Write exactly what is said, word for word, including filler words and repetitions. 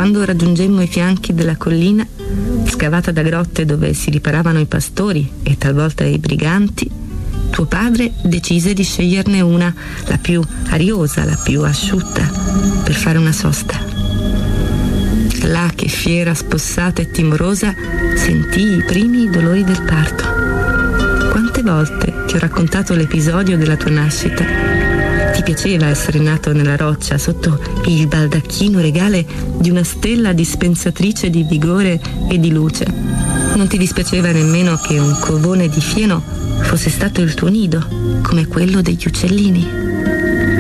Quando raggiungemmo i fianchi della collina, scavata da grotte dove si riparavano i pastori e talvolta i briganti, tuo padre decise di sceglierne una, la più ariosa, la più asciutta, per fare una sosta. Là che fiera, spossata e timorosa, sentii i primi dolori del parto. Quante volte ti ho raccontato l'episodio della tua nascita? Ti piaceva essere nato nella roccia, sotto il baldacchino regale di una stella dispensatrice di vigore e di luce. Non ti dispiaceva nemmeno che un covone di fieno fosse stato il tuo nido, come quello degli uccellini.